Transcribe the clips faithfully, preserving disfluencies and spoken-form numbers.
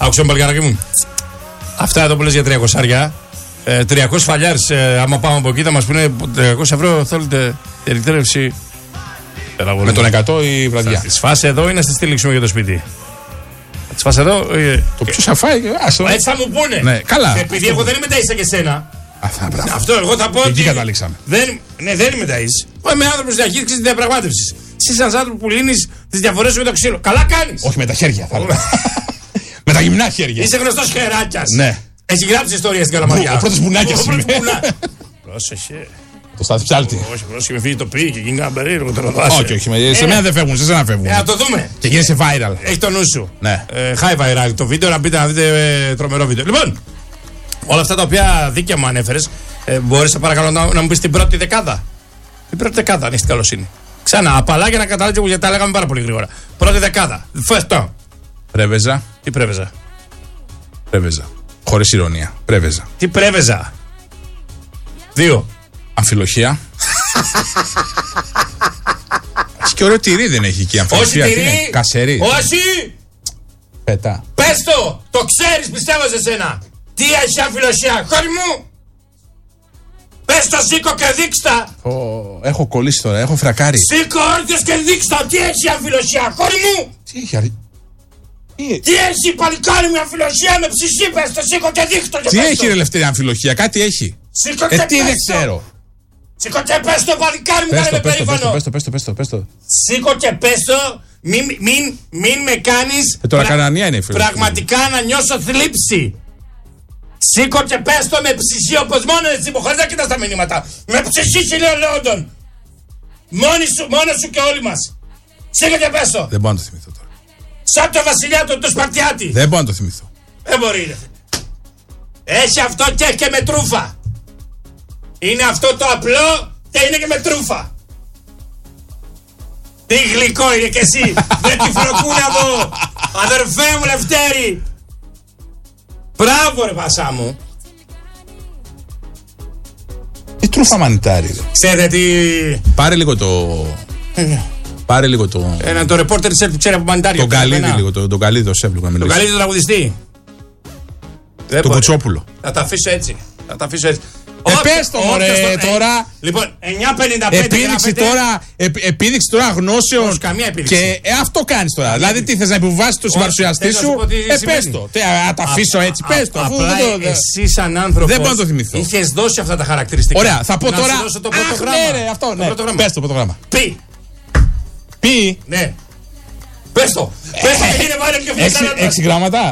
Άκουσα μπαλκαράκι μου. Αυτά εδώ που λες για τριακόσια. Ε, τριακόσιοι φαλιάρες, ε, άμα πάμε από εκεί θα μας πούνε τριακόσια ευρώ θέλετε διελεκτρεύση. Με τον εκατό η βραδιά. Θα τις φας εδώ ή να στη στήλιξουμε για το σπίτι. Θα τις φας εδώ. Ε, το ποιος θα φάει, άστο. Έτσι θα μου πούνε. Ναι, καλά. Και επειδή εγώ δεν είμαι ταΐσα και σένα. Αυτά, αυτό εγώ θα πω. Εκεί ότι καταλήξαμε. Δεν, ναι, δεν είμαι ταΐς. Εγώ είμαι άνθρωπος διαχείρισης της διαπραγμάτευσης. Εσύ είσαι ένας άνθρωπος που λύνεις τις διαφορές σου με το ξύλο. Καλά κάνεις. Όχι με τα χέρια, θα έλεγα. Με τα γυμνά χέρια. Είσαι γνωστός χεράκιας. Ναι. Έχει γράψει ιστορία στην Καλαμαριά. Ο πρώτος μπουνάκιας είμαι. Πρόσεχε. Το σταθιψάλτη. Όχι, πρόσεχε με φύγει το πει και γίνει ένα περίεργο τώρα. Όχι, όχι. Σε μένα δεν φεύγουν, σε σένα φεύγουν. Να το δούμε. Και γίνεσαι viral. Έχει το νου σου. Ναι. High viral το βίντεο, να μπείτε να δείτε τρομερό βίντεο. Λοιπόν, όλα αυτά τα οποία δίκαια μου ανέφερες, μπορείς παρακαλώ να μου πεις την πρώτη δεκάδα. Την πρώτη δεκάδα, αν έχει την καλοσύνη. Ξανά, απαλά για να καταλάβετε γιατί τα λέγαμε πάρα πολύ γρήγορα. Πρώτη δεκάδα. Φεστό. Πρέβεζα. Τι πρέβεζα. Πρέβεζα. Χωρίς ηρωνία. Πρέβεζα. Τι πρέβεζα. Δύο. Αμφιλοχία. Έχει και ωραίο τυρί δεν έχει εκεί. Αμφιλοχία. Όχι τυρί. Κασερί. Όχι. Πετά. Πες το. Το ξέρεις, πιστεύω σε σένα. Τι έχει αμφιλοχία. Χώρι μου. Πες το, σήκω και δείξτα. Oh, έχω κολλήσει τώρα, έχω φρακάρει. Σήκω όρθιος και δείξτα. Τι έχει αμφιλοχία. Χώρι μου. Τι έχει αρ... Τι έχει παλικάρι μου αμφιλοχία με ψυχή. Πες το, σήκω και δείξτα. Τι έχει ρε Λευτέρη αμφιλοχία, κάτι έχει. Σήκω ε, και τι δεν ξέρω. Σήκω και πες το, παλικάρι μου, κάνε με περήφανο. Πες το, πες το, πες το, πες το. Σήκω και πες το, μην, μην, μην με κάνεις ε, τώρα πρα... κανανία είναι η φιλοσοφία. Πραγματικά να νιώσω θλίψη. Σήκω και πες το με ψυχή όπως μόνο έτσι που χωρίς να κοιτάς τα μηνύματα. Με ψυχή χιλίων λέοντων. Μόνοι σου, μόνο σου και όλοι μας. Σήκω και πες το. Δεν μπορώ να το θυμηθώ τώρα. Σαν το βασιλιά του, του Σπαρτιάτη. Δεν μπορώ να το θυμηθώ. Δεν μπορεί ρε. Έχει αυτό και έχει και με τρούφα. Είναι αυτό το απλό και είναι και με τρούφα. Τι γλυκό είναι και εσύ. Δεν τη φροκούν εδώ. Αδερφέ μου Λευτέρη. Μπράβο ρε Πασά μου. Τι τρούφα μανιτάρι. Ξέρετε τι. Πάρε λίγο το. Πάρε λίγο το. Ένα το ρεπόρτερ σεφ που ξέρει από μανιτάρια. Τον Καλίδη λίγο. Τον το Καλίδη σεφ λίγο. Τον Καλίδη τον τραγουδιστή. Τον Κουτσόπουλο. Θα τα αφήσω έτσι. Θα τα αφήσω έτσι. Ε, πες το μωρέ τώρα. Λοιπόν, εννιά πενήντα πέντε επίδειξη τώρα, επ, επίδειξη τώρα γνώσεων. Καμία επίδειξη. Και ε, αυτό κάνεις τώρα. Δηλαδή τι θες να επιβάσεις το συμπαρουσιαστή σου. Ε, πες το. Θα τα αφήσω έτσι. Πες το. Απλά εσύ σαν άνθρωπος. Δεν μπορώ να το θυμηθώ. Είχες δώσει αυτά τα χαρακτηριστικά. Ωραία, θα πω τώρα. Να σου δώσω το πρώτο γράμμα. Ναι, ναι, αυτό. Ναι. Πες το πρώτο γράμμα. Πι. Πι. Ναι. Πες το. Πες το και είναι βάλε πιο φυσικά. Έξι γράμματα.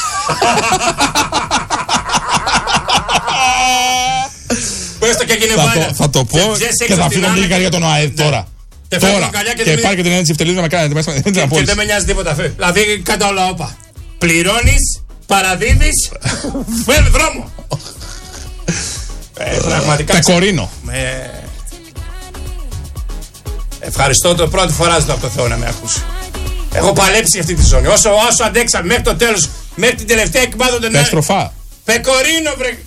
Πες το και γίνει βάιραλ. Θα το πω και θα φύγω λίγη καρδιά τον ΟΑΕΔ τώρα. Τώρα. Και πάρει και την έννοια της να κάνετε μέσα. Και δεν με νοιάζει τίποτα. Δηλαδή κατά όλα όπα. Πληρώνεις, παραδίδεις, φέρνει δρόμο. Πραγματικά. Πεκορίνο. Ευχαριστώ το πρώτη φορά ζητώ από το Θεό να με ακούσει. Έχω παλέψει αυτή τη ζώνη. Όσο, όσο αντέξαμε μέχρι το τέλος, μέχρι την τελευταία εκμάθω των νέων. Στροφά. Πεκορίνο, βρε.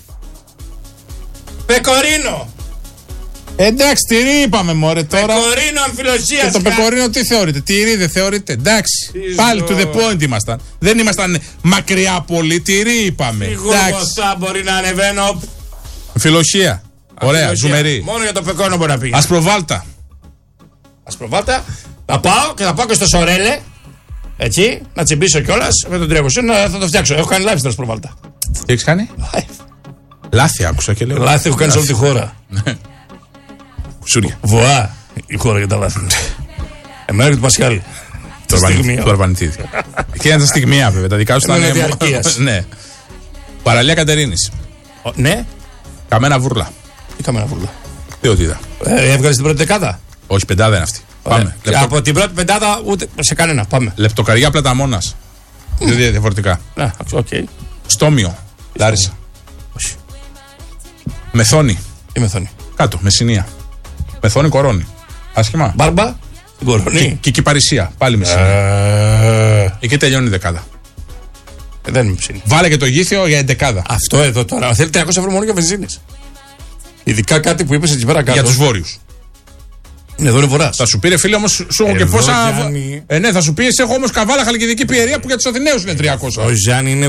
Πεκορίνο. Εντάξει, τυρί είπαμε μωρέ τώρα. Πεκορίνο αμφιλοσία. Και το πεκορίνο τι θεωρείτε, τυρί δεν θεωρείτε. Εντάξει, τι πάλι to the point ήμασταν. Δεν ήμασταν μακριά πολύ, τυρί είπαμε. Σίγουρα μπορεί να ανεβαίνω. Αμφιλοσία. Ωραία, ζουμερή. Μόνο για το πεκόρινο μπορεί να πει. Ασπροβάλτα. Ασπροβάλτα. Θα πάω και θα πάω και στο Σορέλε. Έτσι, να τσιμπήσω κιόλας με τον τριακόσια, θα το φτιάξω. Έχω κάνει live στην Ασπροβάλτα. Τι έχεις κάνει? Λάθη άκουσα και λέω. Λάθη έχω κάνει σε όλη τη χώρα. Κουσούρια. Βοά η χώρα για τα λάθη. Εμένα και του Πασχάλη. Του Αρβανιτίδη. Εκεί είναι τα στιγμία βέβαια. Τα δικά σου ήταν διαρκείας. Ναι. Παραλία Κατερίνης. Ναι. Καμένα βούρλα. Τι καμένα βούρλα? Τι ότι είδα. Έβγαλε την πρώτη δεκάδα. Όχι, πεντάδα είναι αυτή. Πάμε. Από την πρώτη πεντάδα ούτε σε κανένα. Πάμε. Λεπτοκαριά Πλαταμόνας. Δύο διαφορετικά. Οκ. Στόμιο. Λάρισα. Όχι. Μεθόνη. Τι Μεθόνη? Κάτω, Μεσσηνία. Μεθόνη Κορώνη. Άσχημα. Μπάρμπα. Κορώνη. Και Κυπαρισία. Πάλι Μεσσηνία. Εκεί τελειώνει η δεκάδα. Δεν είμαι ψήνη. Βάλε και το γήθιο για εντεκάδα. Αυτό εδώ τώρα. Θέλει τριακόσια ευρώ μόνο για βενζίνες. Ειδικά κάτι που είπες εκεί πέρα κάτω. Για τους βόρειους. Ναι, εδώ είναι βορράς. Θα σου πήρε φίλε όμως, σου έχω και πόσα. Ε, ναι, θα σου πει, έχω όμως Καβάλα Χαλκιδική Πιερία που για τους Αθηναίους είναι τριακόσια. Ο Γιάννη είναι